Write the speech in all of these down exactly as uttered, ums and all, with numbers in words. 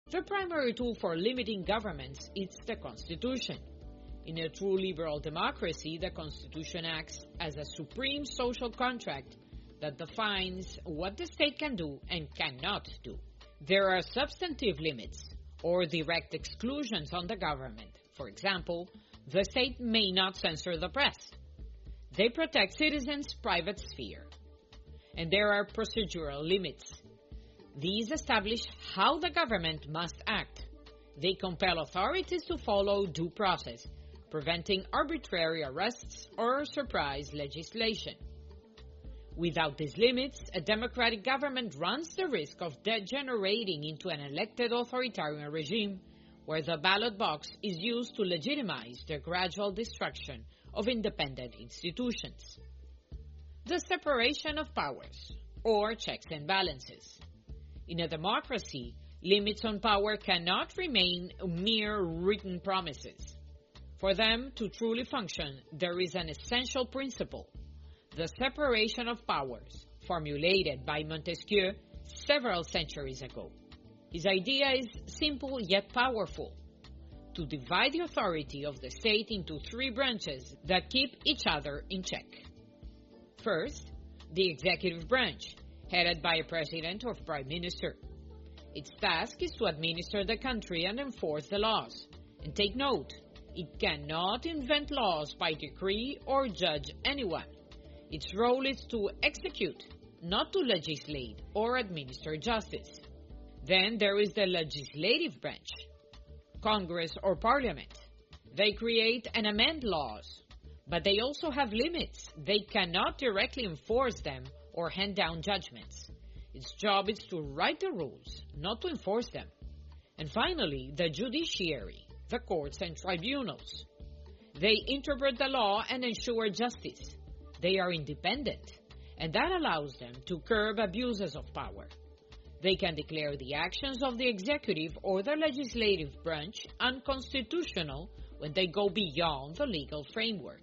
The primary tool for limiting governments is the Constitution. In a true liberal democracy, the Constitution acts as a supreme social contract that defines what the state can do and cannot do. There are substantive limits or direct exclusions on the government. For example, the state may not censor the press. They protect citizens' private sphere. And there are procedural limits. These establish how the government must act. They compel authorities to follow due process, preventing arbitrary arrests or surprise legislation. Without these limits, a democratic government runs the risk of degenerating into an elected authoritarian regime where the ballot box is used to legitimize the gradual destruction of independent institutions. The separation of powers, or checks and balances. In a democracy, limits on power cannot remain mere written promises. For them to truly function, there is an essential principle, the separation of powers, formulated by Montesquieu several centuries ago. His idea is simple yet powerful: to divide the authority of the state into three branches that keep each other in check. First, the executive branch, headed by a president or prime minister. Its task is to administer the country and enforce the laws. And take note, it cannot invent laws by decree or judge anyone. Its role is to execute, not to legislate or administer justice. Then there is the legislative branch, Congress or Parliament. They create and amend laws, but they also have limits. They cannot directly enforce them or hand down judgments. Its job is to write the rules, not to enforce them. And finally, the judiciary, the courts and tribunals. They interpret the law and ensure justice. They are independent, and that allows them to curb abuses of power. They can declare the actions of the executive or the legislative branch unconstitutional when they go beyond the legal framework.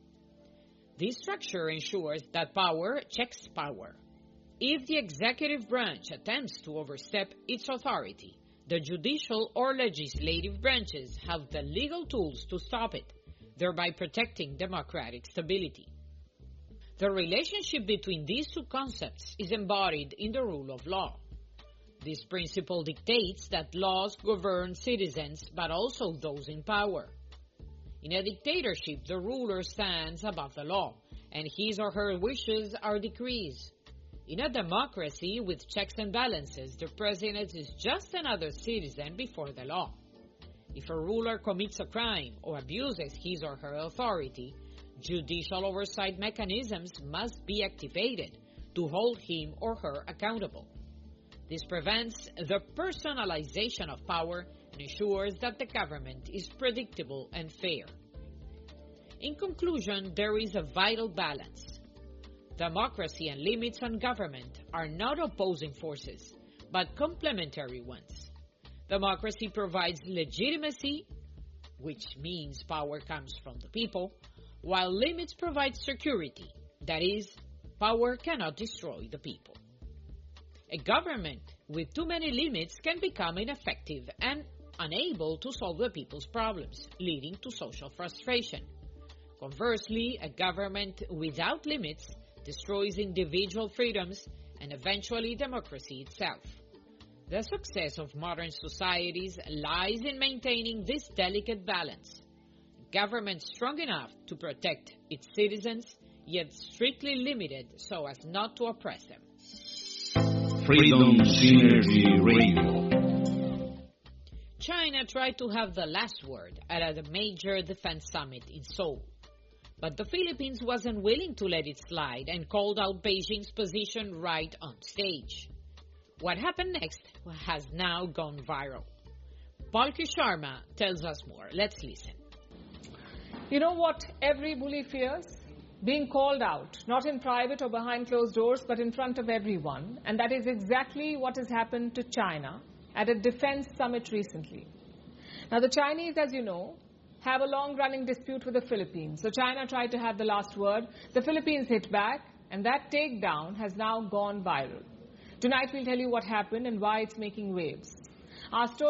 This structure ensures that power checks power. If the executive branch attempts to overstep its authority, the judicial or legislative branches have the legal tools to stop it, thereby protecting democratic stability. The relationship between these two concepts is embodied in the rule of law. This principle dictates that laws govern citizens, but also those in power. In a dictatorship, the ruler stands above the law, and his or her wishes are decrees. In a democracy with checks and balances, the president is just another citizen before the law. If a ruler commits a crime or abuses his or her authority, judicial oversight mechanisms must be activated to hold him or her accountable. This prevents the personalization of power and ensures that the government is predictable and fair. In conclusion, there is a vital balance. Democracy and limits on government are not opposing forces, but complementary ones. Democracy provides legitimacy, which means power comes from the people, while limits provide security, that is, power cannot destroy the people. A government with too many limits can become ineffective and unable to solve the people's problems, leading to social frustration. Conversely, a government without limits destroys individual freedoms and eventually democracy itself. The success of modern societies lies in maintaining this delicate balance. Government strong enough to protect its citizens, yet strictly limited so as not to oppress them. Freedom Synergy Radio. China tried to have the last word at a major defense summit in Seoul. But the Philippines wasn't willing to let it slide and called out Beijing's position right on stage. What happened next has now gone viral. Palki Sharma tells us more. Let's listen. You know what every bully fears? Being called out, not in private or behind closed doors, but in front of everyone. And that is exactly what has happened to China at a defense summit recently. Now, the Chinese, as you know, have a long-running dispute with the Philippines. So China tried to have the last word. The Philippines hit back, and that takedown has now gone viral. Tonight, we'll tell you what happened and why it's making waves. Our story